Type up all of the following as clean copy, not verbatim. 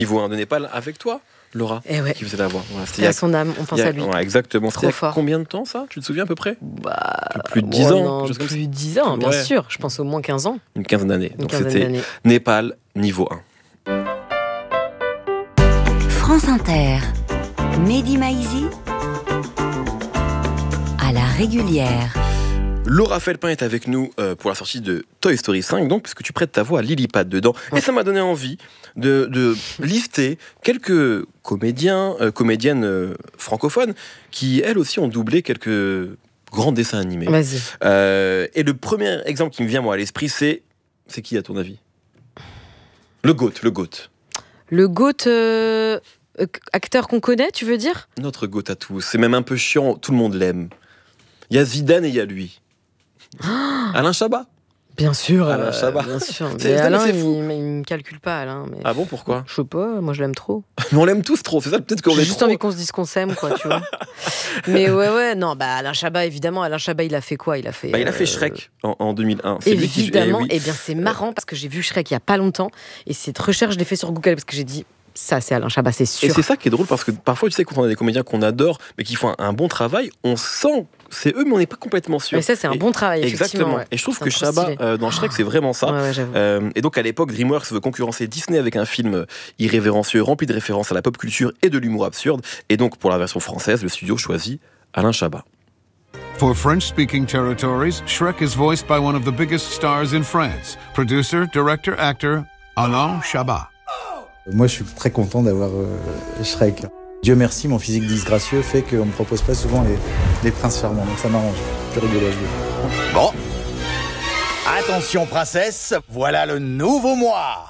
Niveau 1 de Népal avec toi, Laura, ouais. qui faisait la voix. Voilà, C'est à son âme, on pense à lui. Ouais, exactement. Trop c'était fort. Combien de temps ça? Tu te souviens à peu près? Plus de 10 ans. Non, plus de 10 ans, bien sûr. Je pense au moins 15 ans. Une quinzaine d'années. Donc c'était Népal, niveau 1. France Inter, Mehdi Maizi, à la régulière. Laura Felpin est avec nous pour la sortie de Toy Story 5, donc, puisque tu prêtes ta voix à Lillipad dedans. Ouais. Et ça m'a donné envie de lister quelques comédiennes francophones qui, elles aussi, ont doublé quelques grands dessins animés. Vas-y. Et le premier exemple qui me vient, moi, à l'esprit, c'est qui, à ton avis? Le GOAT. Le GOAT, acteur qu'on connaît, tu veux dire? Notre GOAT à tous. C'est même un peu chiant, tout le monde l'aime. Il y a Zidane et il y a lui. Alain Chabat. Bien sûr, Alain Chabat. Bien sûr. Mais Alain, il me calcule pas, Alain. Mais... Ah bon, pourquoi? Je sais pas, moi je l'aime trop. Mais on l'aime tous trop, c'est ça peut-être qu'on J'ai est juste trop. envie qu'on se dise qu'on s'aime, quoi, tu vois. Mais ouais, non, Alain Chabat, évidemment. Alain Chabat, il a fait quoi? Il a fait Shrek en 2001. C'est évidemment, lui qui... et bien c'est marrant parce que j'ai vu Shrek il y a pas longtemps et cette recherche, je l'ai fait sur Google parce que j'ai dit... Ça, c'est Alain Chabat, c'est sûr. Et c'est ça qui est drôle parce que parfois, tu sais, quand on a des comédiens qu'on adore, mais qui font un bon travail, on sent c'est eux, mais on n'est pas complètement sûr. Mais ça, c'est un bon travail, exactement. Ouais. Et je trouve que Chabat, dans Shrek, c'est vraiment ça. Ouais, et donc, à l'époque, DreamWorks veut concurrencer Disney avec un film irrévérencieux, rempli de références à la pop culture et de l'humour absurde. Et donc, pour la version française, le studio choisit Alain Chabat. For French-speaking territories, Shrek is voiced by one of the biggest stars in France, producer, director, actor Alain Chabat. Moi, je suis très content d'avoir Shrek. Dieu merci, mon physique disgracieux fait qu'on ne me propose pas souvent les princes charmants, donc ça m'arrange. Plus rigolo à jouer. Bon. Attention, princesse, voilà le nouveau moi.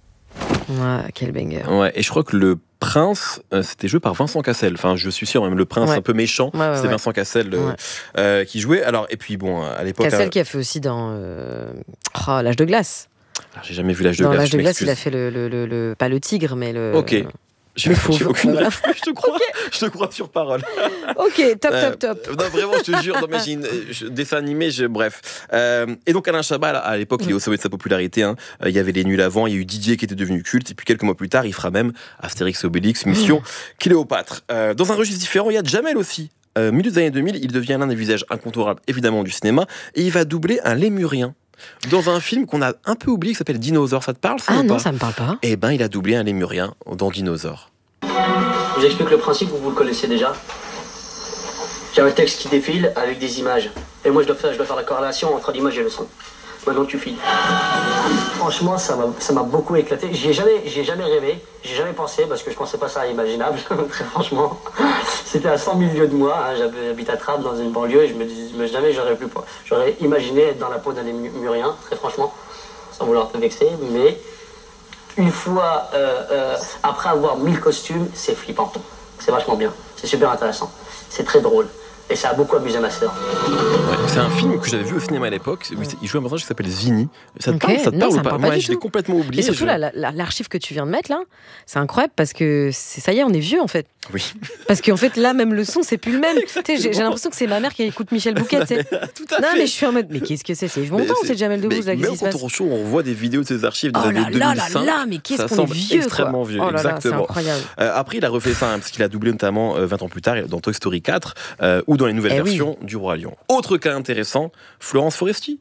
Ouais, quel banger. Ouais, et je crois que le prince, c'était joué par Vincent Cassel. Enfin, je suis sûr, même le prince un peu méchant, c'est Vincent Cassel qui jouait. Alors, et puis bon, à l'époque... Cassel qui a fait aussi dans L'Âge de glace. Alors, j'ai jamais vu L'Âge de glace. Dans L'Âge de glace, il a fait le pas le tigre, mais le... Ok. J'ai aucune... voilà. Je te crois sur parole. Ok, top. Non, vraiment, je te jure, dessin animé, bref. Et donc, Alain Chabat, à l'époque, il est au sommet de sa popularité. Hein. Il y avait Les Nuls avant, il y a eu Didier qui était devenu culte, et puis quelques mois plus tard, il fera même Astérix et Obélix, Mission Cléopâtre. Dans un registre différent, il y a Jamel aussi. Milieu des années 2000, il devient l'un des visages incontournables, évidemment, du cinéma, et il va doubler un lémurien. Dans un film qu'on a un peu oublié qui s'appelle Dinosaure, ça te parle ça? Ah non, ça me parle pas. Eh ben, il a doublé un lémurien dans Dinosaure. Je vous explique le principe, vous le connaissez déjà. J'ai un texte qui défile avec des images. Et moi, je dois faire la corrélation entre l'image et le son. Maintenant, tu files. Franchement, ça m'a beaucoup éclaté. J'y ai jamais rêvé, j'ai jamais pensé, parce que je pensais pas ça imaginable, très franchement. C'était à 100 000 lieues de moi, hein. J'habite à Trappes, dans une banlieue, et je me disais, jamais j'aurais imaginé être dans la peau d'un lémurien, très franchement, sans vouloir te vexer, mais une fois, après avoir mis le costume, c'est flippant. C'est vachement bien, c'est super intéressant, c'est très drôle. Et ça a beaucoup amusé ma sœur. Ouais, c'est un film que j'avais vu au cinéma à l'époque. Il jouait un personnage qui s'appelle Zini. Ça te parle, non, ou pas? Moi, je l'ai complètement oublié. Et surtout, l'archive que tu viens de mettre là, c'est incroyable parce que ça y est, on est vieux en fait. Oui. Parce qu'en fait, là, même le son, c'est plus le même. J'ai l'impression que c'est ma mère qui écoute Michel Bouquet. Tout à non, fait. mais je suis en mode, mais qu'est-ce que c'est Yves Montand ou c'est Jamel Debbouze là? Même quand on show, on voit des vidéos de ses archives des années 2005. Mais qu'est-ce ça qu'on est semble vieux, extrêmement quoi. vieux, Oh là là, exactement. c'est incroyable. Après, il a refait ça, parce qu'il a doublé notamment 20 ans plus tard dans Toy Story 4 ou dans les nouvelles versions du Roi Lion. Autre cas intéressant, Florence Foresti.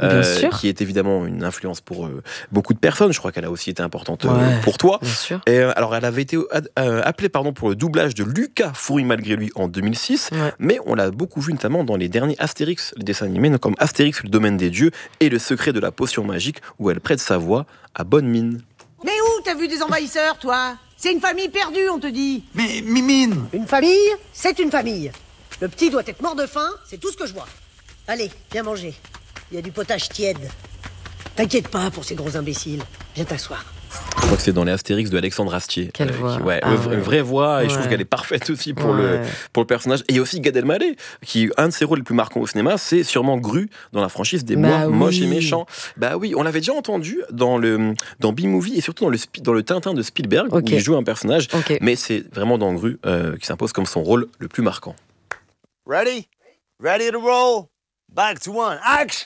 Qui est évidemment une influence pour beaucoup de personnes. Je crois qu'elle a aussi été importante pour toi. Bien sûr. Et, alors, elle avait été appelée pour le doublage de Lucas Foury malgré lui en 2006, mais on l'a beaucoup vu notamment dans les derniers Astérix, les dessins animés, comme Astérix, le domaine des dieux et le secret de la potion magique, où elle prête sa voix à bonne mine. Mais où t'as vu des envahisseurs, toi? C'est une famille perdue, on te dit. Mais Mimine! Une famille, c'est une famille. Le petit doit être mort de faim, c'est tout ce que je vois. Allez, viens manger. Il y a du potage tiède. T'inquiète pas pour ces gros imbéciles. Viens t'asseoir. Je crois que c'est dans les Astérix de Alexandre Astier. Quelle voix. Une vraie voix, et je trouve qu'elle est parfaite aussi pour le personnage. Et il y a aussi Gad Elmaleh, qui, un de ses rôles les plus marquants au cinéma, c'est sûrement Gru dans la franchise des Moches et Méchants. Bah oui, on l'avait déjà entendu dans B-Movie et surtout dans le Tintin de Spielberg, où il joue un personnage. Mais c'est vraiment dans Gru qui s'impose comme son rôle le plus marquant. Ready? Ready to roll? Back to one. Action!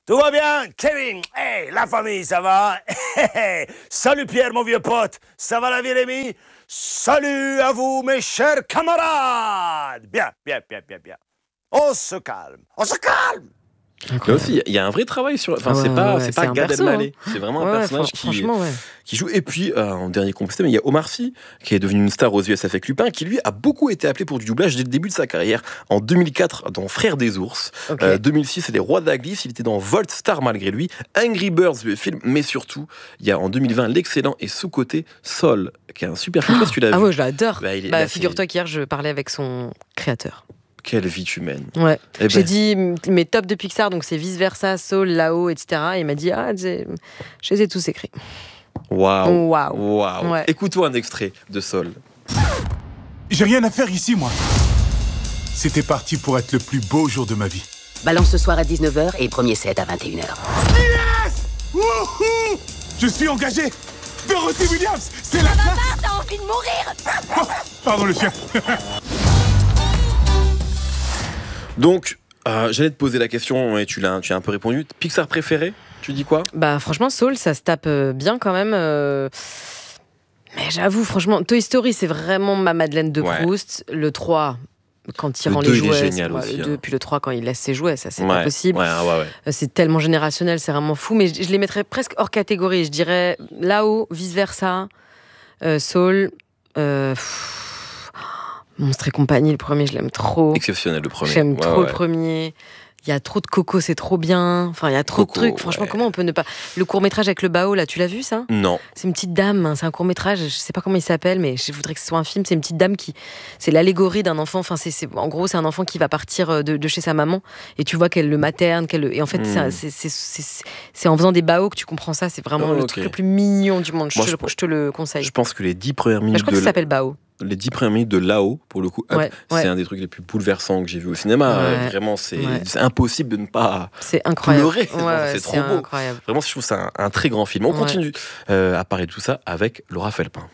Tout va bien, Kevin? Hey, la famille, ça va? Salut Pierre, mon vieux pote. Ça va la vieille Rémi? Salut à vous, mes chers camarades. Bien. On se calme. Là aussi, il y a un vrai travail sur. Enfin, c'est pas Gad Elmaleh. C'est vraiment un personnage qui joue. Et puis, en dernier composté, mais il y a Omar Sy, qui est devenu une star aux US avec Lupin, qui lui a beaucoup été appelé pour du doublage dès le début de sa carrière. En 2004, dans Frères des ours. 2006, c'est Les Rois de la glisse. Il était dans Volt, star malgré lui. Angry Birds, le film. Mais surtout, il y a en 2020 l'excellent et sous-coté Soul, qui est un super film. Je sais pas si tu l'as vu. Ah ouais, je l'adore. Là, figure-toi qu'hier, je parlais avec son créateur. Quelle vie tu mènes. Ouais. J'ai dit mes tops de Pixar, donc c'est Vice Versa, Soul, Là-haut, etc. Et il m'a dit, je les ai tous écrits. Waouh. Ouais. Écoute-toi un extrait de Soul. J'ai rien à faire ici, moi. C'était parti pour être le plus beau jour de ma vie. Balance ce soir à 19h et premier set à 21h. Yes! Wouhou! Je suis engagé. Dorothy Williams, c'est la classe. T'as envie de mourir. Oh, pardon le chien. Donc, j'allais te poser la question et tu as un peu répondu. Pixar préféré, tu dis quoi? Franchement, Soul, ça se tape bien quand même. Mais j'avoue, franchement, Toy Story, c'est vraiment ma Madeleine de Proust. Le 3, quand il rend les jouets. Il est génial aussi. Le 2, puis le 3, quand il laisse ses jouets, ça, c'est pas possible. Ouais. C'est tellement générationnel, c'est vraiment fou. Mais je les mettrais presque hors catégorie. Je dirais Là-haut, Vice Versa, Soul. Monstres et compagnie, le premier, je l'aime trop. Exceptionnel, le premier. J'aime trop le premier. Il y a trop de Coco, c'est trop bien. Enfin, il y a trop de trucs. Franchement, comment on peut ne pas... Le court-métrage avec le Bao, là, tu l'as vu, ça? Non. C'est une petite dame, hein, c'est un court-métrage, je sais pas comment il s'appelle, mais je voudrais que ce soit un film. C'est une petite dame qui... C'est l'allégorie d'un enfant. Enfin, en gros, c'est un enfant qui va partir de chez sa maman et tu vois qu'elle le materne. Et en fait, c'est en faisant des Bao que tu comprends ça. C'est vraiment le truc le plus mignon du monde. Je te le conseille. Je pense que les 10 premières minutes je crois que ça s'appelle Bao. Les 10 premières minutes de Là-haut, pour le coup, c'est un des trucs les plus bouleversants que j'ai vu au cinéma. Vraiment, c'est impossible de ne pas pleurer. C'est trop beau. Incroyable. Vraiment, je trouve ça un très grand film. On continue à parler de tout ça avec Laura Felpin.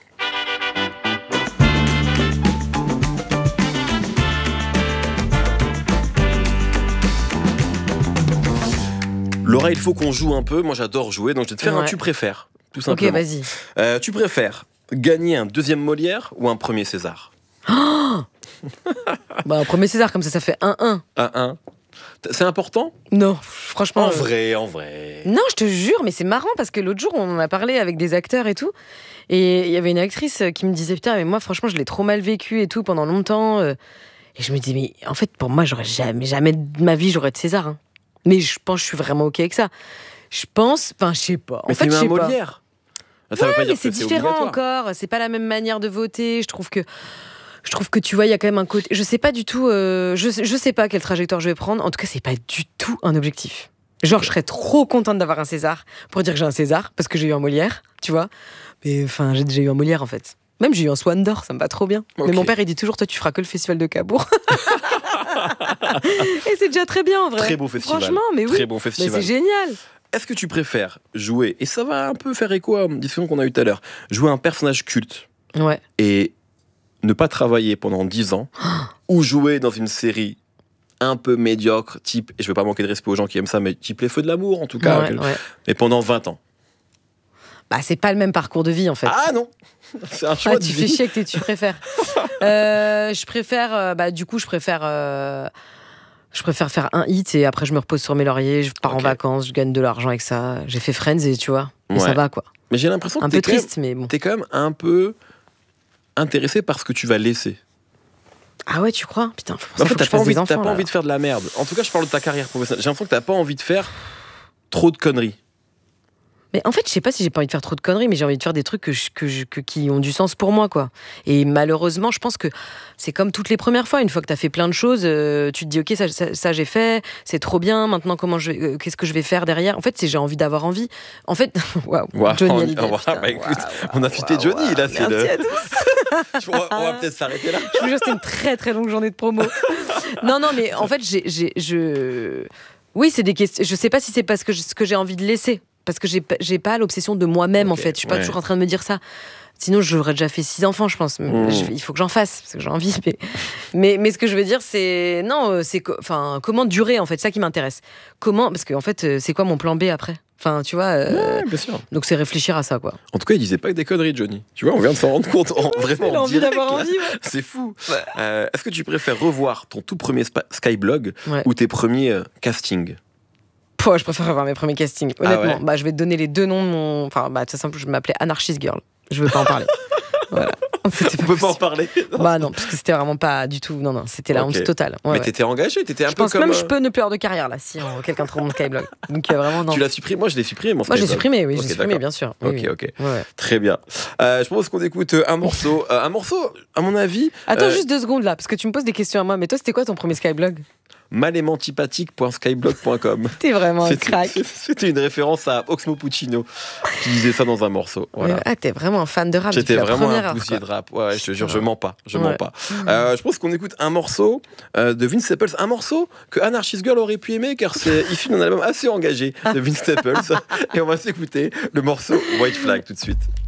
Laura, il faut qu'on joue un peu. Moi, j'adore jouer, donc je vais te faire un tu préfères, tout simplement. Ok, vas-y. Tu préfères gagner un deuxième Molière ou un premier César? Un premier César, comme ça fait 1-1. 1-1. C'est important? Non, franchement. En vrai. Non, je te jure, mais c'est marrant parce que l'autre jour, on en a parlé avec des acteurs et tout. Et il y avait une actrice qui me disait, putain, mais moi, franchement, je l'ai trop mal vécu et tout pendant longtemps. Et je me dis, mais en fait, pour moi, j'aurais jamais de ma vie, j'aurais de César. Hein. Mais je pense que je suis vraiment OK avec ça. Je sais pas. Mais en fait, je sais pas. Molière. Ça veut pas dire mais c'est différent encore. C'est pas la même manière de voter. Je trouve que tu vois, il y a quand même un côté. Je sais pas du tout. Je sais pas quelle trajectoire je vais prendre. En tout cas, c'est pas du tout un objectif. Genre, je serais trop contente d'avoir un César pour dire que j'ai un César parce que j'ai eu un Molière, tu vois. Mais enfin, j'ai déjà eu un Molière en fait. Même j'ai eu un Swan d'Or, ça me va trop bien. Mais mon père, il dit toujours, toi, tu feras que le festival de Cabourg. Et c'est déjà très bien en vrai. Très beau festival. Franchement, mais oui. Très bon festival. Mais c'est génial. Est-ce que tu préfères jouer, et ça va un peu faire écho à une discussion qu'on a eue tout à l'heure, jouer un personnage culte et ne pas travailler pendant 10 ans, ou jouer dans une série un peu médiocre, type, et je veux pas manquer de respect aux gens qui aiment ça, mais type Les Feux de l'amour en tout cas, mais pendant 20 ans? C'est pas le même parcours de vie en fait. Ah non, c'est un choix de tu vie. fais chier que tu préfères. Je préfère faire un hit et après je me repose sur mes lauriers, je pars en vacances, je gagne de l'argent avec ça. J'ai fait Friends et tu vois, et ça va quoi. Mais j'ai l'impression que un peu triste, mais bon. T'es quand même un peu intéressé par ce que tu vas laisser. Ah ouais, tu crois? Putain, en fait, t'as pas envie de faire de la merde. En tout cas, je parle de ta carrière professionnelle. J'ai l'impression que t'as pas envie de faire trop de conneries. Mais en fait, je sais pas si j'ai pas envie de faire trop de conneries, mais j'ai envie de faire des trucs qui ont du sens pour moi, quoi. Et malheureusement, je pense que c'est comme toutes les premières fois. Une fois que t'as fait plein de choses, tu te dis, ok, ça j'ai fait, c'est trop bien. Maintenant, qu'est-ce que je vais faire derrière? En fait, j'ai envie d'avoir envie. En fait, Johnny Hallyday. On a fité Johnny, là. Merci à tous. On va peut-être s'arrêter là. Je vous jure, c'était une très très longue journée de promo. Non, mais en fait, oui, c'est des questions. Je sais pas si c'est parce que ce que j'ai envie de laisser. parce que j'ai pas l'obsession de moi-même en fait. Je suis pas toujours en train de me dire ça. Sinon, j'aurais déjà fait 6 enfants, je pense. Il faut que j'en fasse, parce que j'ai envie. Mais ce que je veux dire, c'est... Non, comment durer, en fait, ça qui m'intéresse. Parce que, en fait, c'est quoi mon plan B après ? Enfin, tu vois... bien sûr. Donc, c'est réfléchir à ça, quoi. En tout cas, il disait pas que des conneries, Johnny. Tu vois, on vient de s'en rendre compte vraiment en envie direct. D'avoir envie, C'est fou. Est-ce que tu préfères revoir ton tout premier Skyblog ou tes premiers castings ? Je préfère avoir mes premiers castings, honnêtement. Je vais te donner les 2 noms de mon... c'est simple, je m'appelais Anarchist Girl. Je veux pas en parler. Voilà. On peut pas en parler. Non, parce que c'était vraiment pas du tout. Non, c'était la honte totale. Mais t'étais engagé, t'étais un peu comme. Je pense même que je peux ne plus avoir de carrière là si quelqu'un trouve mon Skyblog. Donc vraiment non. Tu l'as supprimé ? Moi, je l'ai supprimé mon Skyblog. Moi, j'ai supprimé, oui, d'accord. bien sûr. Ok. Très bien. Je pense qu'on écoute un morceau. À mon avis. Attends juste 2 secondes là, parce que tu me poses des questions à moi. Mais toi, c'était quoi ton premier Skyblog ? malémantipathique.skyblog.com. T'es vraiment un crack. C'était une référence à Oxmo Puccino qui disait ça dans un morceau. Voilà. T'es vraiment un fan de rap. J'étais vraiment un poussier de rap. Ouais, je te jure, je mens pas. Je pense qu'on écoute un morceau de Vince Staples, un morceau que Anarchist Girl aurait pu aimer car c'est issu d'un album assez engagé de Vince Staples. Et on va s'écouter le morceau White Flag tout de suite.